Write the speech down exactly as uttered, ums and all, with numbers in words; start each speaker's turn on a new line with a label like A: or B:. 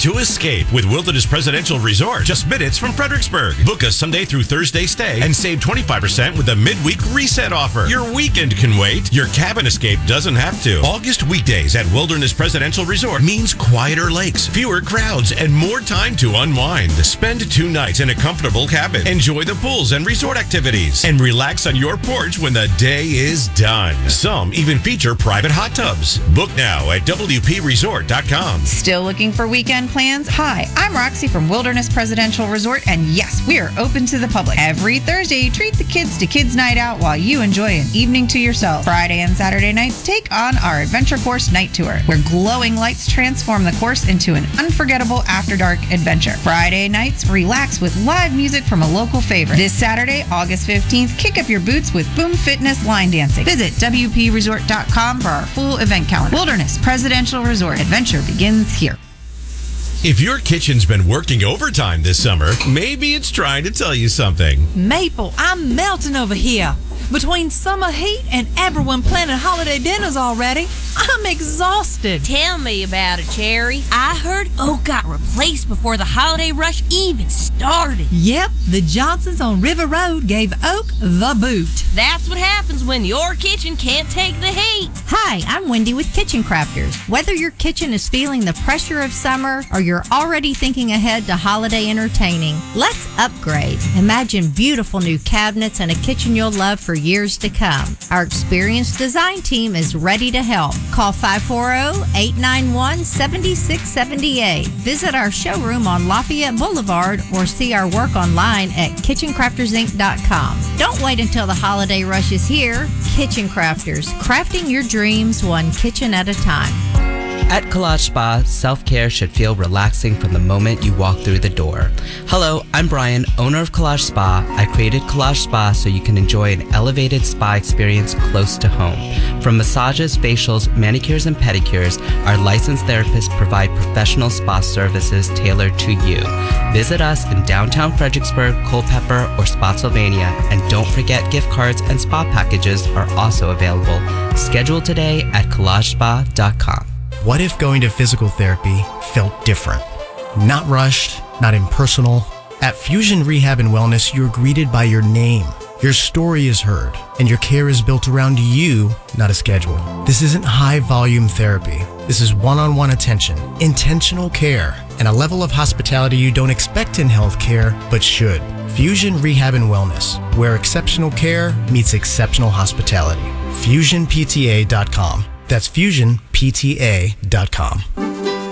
A: to escape with Wilderness Presidential Resort, just minutes from Fredericksburg. Book a Sunday through Thursday stay and save twenty-five percent with a midweek reset offer. Your weekend can wait. Your cabin escape doesn't have to. August weekdays at Wilderness Presidential Resort means quieter lakes, fewer crowds, and more time to unwind. Spend two nights in a comfortable cabin. Enjoy the pools and resort activities. And relax on your porch when the day is done. Some even feature private hot tubs. Book now at W P resort dot com.
B: Still looking for weekend plans? Hi, I'm Roxy from Wilderness Presidential Resort, and yes, we are open to the public. Every Thursday, treat the kids to Kids Night Out while you enjoy an evening to yourself. Friday and Saturday nights, take on our Adventure Course Night Tour, where glowing lights transform the course into an unforgettable after-dark adventure. Friday nights, relax with live music from a local favorite. This Saturday, August fifteenth, kick up your boots with Boom Fitness line dancing. Visit W P resort dot com for our full event calendar. Wilderness Presidential Resort. Adventure begins here.
A: If your kitchen's been working overtime this summer, maybe it's trying to tell you something.
C: Maple, I'm melting over here. Between summer heat and everyone planning holiday dinners already, I'm exhausted.
D: Tell me about it, Cherry. I heard Oak got replaced before the holiday rush even started.
C: Yep, the Johnsons on River Road gave Oak the boot.
D: That's what happens when your kitchen can't take the heat.
E: Hi, I'm Wendy with Kitchen Crafters. Whether your kitchen is feeling the pressure of summer or you're already thinking ahead to holiday entertaining, let's upgrade. Imagine beautiful new cabinets and a kitchen you'll love for years to come. Our experienced design team is ready to help. Call five four zero, eight nine one, seven six seven eight. Visit our showroom on Lafayette Boulevard or see our work online at kitchen crafters inc dot com. Don't wait until the holiday rush is here. Kitchen Crafters, crafting your dreams one kitchen at a time.
F: At Collage Spa, self-care should feel relaxing from the moment you walk through the door. Hello, I'm Brian, owner of Collage Spa. I created Collage Spa so you can enjoy an elevated spa experience close to home. From massages, facials, manicures, and pedicures, our licensed therapists provide professional spa services tailored to you. Visit us in downtown Fredericksburg, Culpeper, or Spotsylvania, and don't forget gift cards and spa packages are also available. Schedule today at collage spa dot com.
G: What if going to physical therapy felt different? Not rushed, not impersonal. At Fusion Rehab and Wellness, you're greeted by your name. Your story is heard, and your care is built around you, not a schedule. This isn't high-volume therapy. This is one-on-one attention, intentional care, and a level of hospitality you don't expect in healthcare, but should. Fusion Rehab and Wellness, where exceptional care meets exceptional hospitality. fusion p t a dot com. That's fusion p t a dot com.